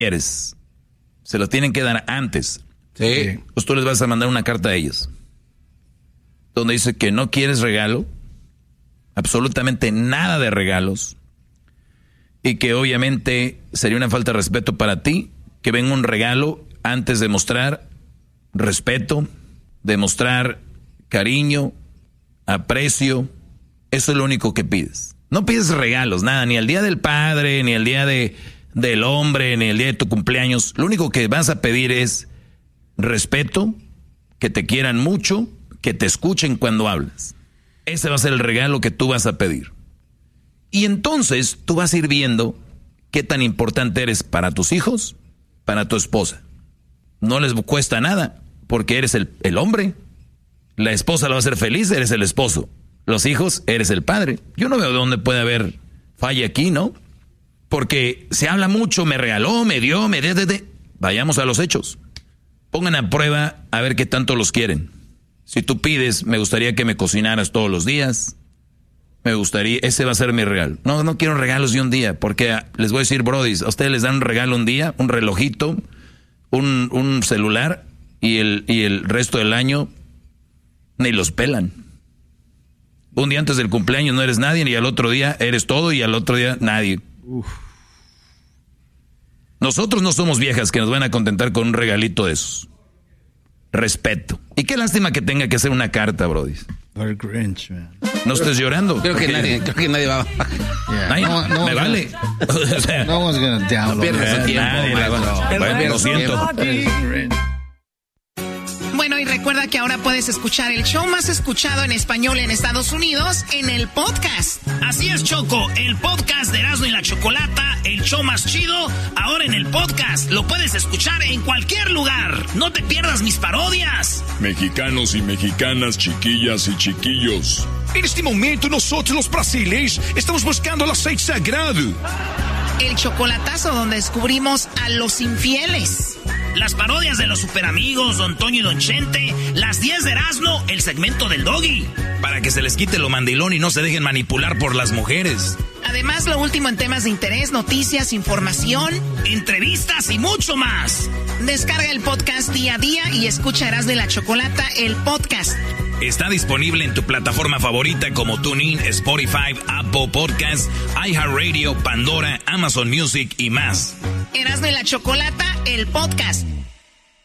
quieres. Se lo tienen que dar antes. Sí. Pues tú les vas a mandar una carta a ellos donde dice que no quieres regalo, absolutamente nada de regalos, y que obviamente sería una falta de respeto para ti que venga un regalo antes de mostrar respeto, de mostrar cariño, aprecio. Eso es lo único que pides. No pides regalos, nada, ni el día del padre, ni el día del hombre, ni el día de tu cumpleaños. Lo único que vas a pedir es respeto, que te quieran mucho, que te escuchen cuando hablas. Ese va a ser el regalo que tú vas a pedir. Y entonces tú vas a ir viendo qué tan importante eres para tus hijos, para tu esposa. No les cuesta nada, porque eres el hombre. La esposa la va a hacer feliz, eres el esposo. Los hijos, eres el padre. Yo no veo dónde puede haber falla aquí, ¿no? Porque se habla mucho, me regaló, me dio, Vayamos a los hechos. Pongan a prueba a ver qué tanto los quieren. Si tú pides, me gustaría que me cocinaras todos los días. Me gustaría, ese va a ser mi regalo. No quiero regalos de un día, porque les voy a decir, brodis, a ustedes les dan un regalo un día, un relojito, un celular, y el resto del año ni los pelan. Un día antes del cumpleaños no eres nadie, y al otro día eres todo, y al otro día nadie. Uf. Nosotros no somos viejas que nos van a contentar con un regalito de esos. Respeto. Y qué lástima que tenga que hacer una carta, brody. Grinch, man. No estés llorando. Creo que nadie va. Yeah. Me vale. O sea, no one's gonna download. Nadie la va. Bueno, lo siento. Bueno, y recuerda que ahora puedes escuchar el show más escuchado en español en Estados Unidos en el podcast. Así es, Choco, el podcast de Erasmo y la Chocolata, el show más chido, ahora en el podcast. Lo puedes escuchar en cualquier lugar. No te pierdas mis parodias. Mexicanos y mexicanas, chiquillas y chiquillos. En este momento nosotros los brasileños estamos buscando el aceite sagrado. El chocolatazo donde descubrimos a los infieles. Las parodias de los superamigos, Don Toño y Don Chente, las 10 de Erasmo, el segmento del Doggy. Para que se les quite lo mandilón y no se dejen manipular por las mujeres. Además, lo último en temas de interés, noticias, información, entrevistas y mucho más. Descarga el podcast día a día y escucha Erasmo y la Chocolata, el podcast. Está disponible en tu plataforma favorita como TuneIn, Spotify, Apple Podcasts, iHeartRadio, Pandora, Amazon Music y más. Erasmo y la Chocolata, el podcast.